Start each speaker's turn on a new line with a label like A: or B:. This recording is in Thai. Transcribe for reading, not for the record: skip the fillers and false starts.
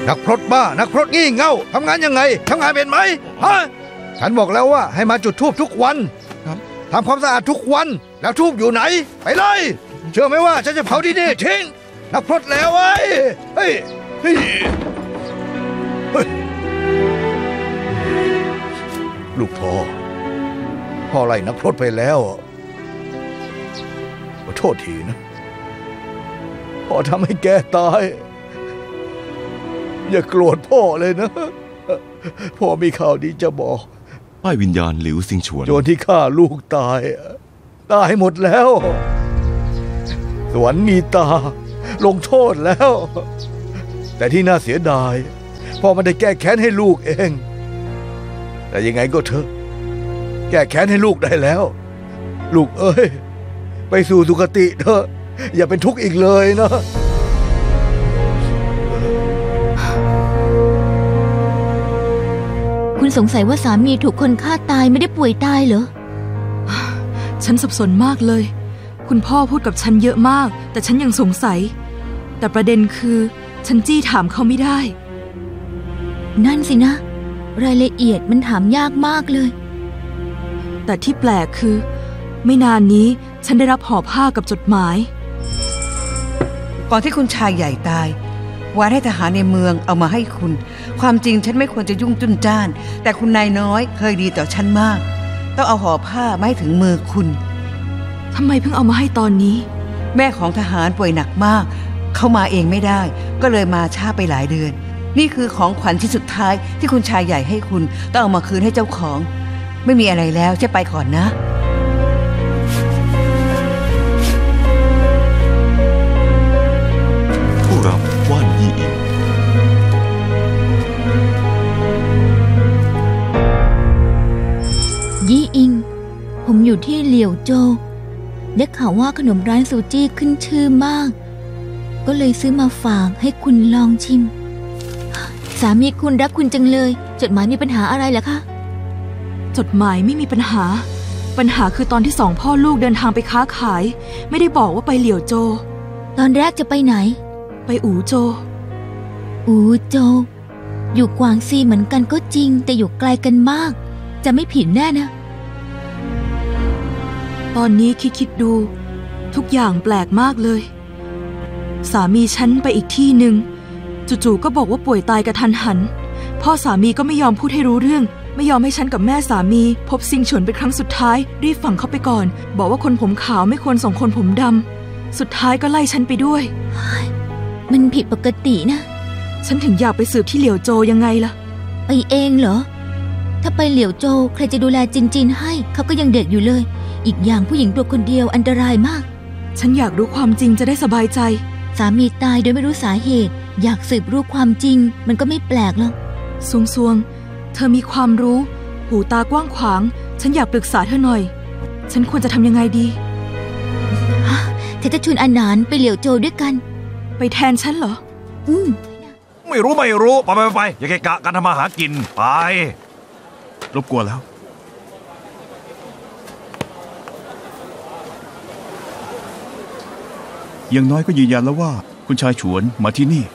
A: นักพรตบ้านักพรตงี่เง่าทำงานยังไงทำงานเป็นไหมฮะฉันบอกแล้วว่าให้มาจุดธูปทุกวันทำความสะอาดทุกวันแล้วธูปอยู่ไหนไปเลยเชื่อไหมว่าฉันจะเผาที่นี่ทิ้งนักพรตแล้วเฮ้ยลูกพ่อไล่นักพรตไปแล้วขอโทษทีนะพ่อทำให้แกตายอย่าโกรธพ่อเลยนะพ่อมีข่าวดีจะบอก
B: ป้ายวิญญาณหลิวซิงฉวน
A: โจรที่ฆ่าลูกตายหมดแล้วสวรรค์มีตาลงโทษแล้วแต่ที่น่าเสียดายพ่อไม่ได้แก้แค้นให้ลูกเองแต่ยังไงก็เถอะแก้แค้นให้ลูกได้แล้วลูกเอ้ยไปสู่สุคติเถอะอย่าเป็นทุกข์อีกเลยนะ
C: คุณสงสัยว่าสามีถูกคนฆ่าตายไม่ได้ป่วยตายเหรอ
D: ฉันสับสนมากเลยคุณพ่อพูดกับฉันเยอะมากแต่ฉันยังสงสัยแต่ประเด็นคือฉันจี้ถามเขาไม่ได้
C: นั่นสินะรายละเอียดมันถามยากมากเลย
D: แต่ที่แปลกคือไม่นานนี้ฉันได้รับห่อผ้ากับจดหมาย
E: ก่อนที่คุณชายใหญ่ตายวานให้ทหารในเมืองเอามาให้คุณความจริงฉันไม่ควรจะยุ่งจุนจ้านแต่คุณนายน้อยเคยดีต่อฉันมากต้องเอาห่อผ้ามาให้ถึงมือคุณ
D: ทำไมเพิ่งเอามาให้ตอนนี้
E: แม่ของทหารป่วยหนักมากเขามาเองไม่ได้ก็เลยมาช้าไปหลายเดือนนี่คือของขวัญที่สุดท้ายที่คุณชายใหญ่ให้คุณต้องเอามาคืนให้เจ้าของไม่มีอะไรแล้วจะไปก่อนนะ
B: ผู้รับว่านยี่อิง
C: ยี่อิงผมอยู่ที่เหลี่ยวโจวได้ข่าวว่าขนมร้านซูจี้ขึ้นชื่อมากก็เลยซื้อมาฝากให้คุณลองชิมสามีคุณรักคุณจังเลยจดหมายมีปัญหาอะไรเหรอคะ
D: จดหมายไม่มีปัญหาคือตอนที่สองพ่อลูกเดินทางไปค้าขายไม่ได้บอกว่าไปเหลี่ยวโจว
C: ตอนแรกจะไปไหน
D: ไปอู่โจว
C: อยู่กวางซีเหมือนกันก็จริงแต่อยู่ไกลกันมากจะไม่ผิดแน่นะ
D: ตอนนี้คิดดูทุกอย่างแปลกมากเลยสามีฉันไปอีกที่หนึ่งจู่ๆก็บอกว่าป่วยตายกระทันหันพ่อสามีก็ไม่ยอมพูดให้รู้เรื่องไม่ยอมให้ฉันกับแม่สามีพบซิงฉวนเป็นครั้งสุดท้ายรีบฝังเขาไปก่อนบอกว่าคนผมขาวไม่ควรส่งคนผมดำสุดท้ายก็ไล่ฉันไปด้วย
C: มันผิดปกตินะ
D: ฉันถึงอยากไปสืบที่เหลี่ยวโจวยังไงล่ะ
C: ไปเองเหรอถ้าไปเหลี่ยวโจวใครจะดูแลจินให้เขาก็ยังเด็กอยู่เลยอีกอย่างผู้หญิงตัวคนเดียวอันตรายมาก
D: ฉันอยากรู้ความจริงจะได้สบายใจ
C: สามีตายโดยไม่รู้สาเหตุอยากสืบรู้ความจริงมันก็ไม่แปลกหรอก
D: ซวงเธอมีความรู้หูตากว้างขวางฉันอยากปรึกษาเธอหน่อยฉันควรจะทำยังไงดี
C: เธอจะชวนอานานไปเหลี่ยวโจวด้วยกัน
D: ไปแทนฉันเหรอ
F: ไม่รู้ไปอย่าเกะกะการทำมาหากินไป
G: รบกวนแล้วอย่างน้อยก็ยืนยันแล้วว่าคุณชายฉวนมาที่นี่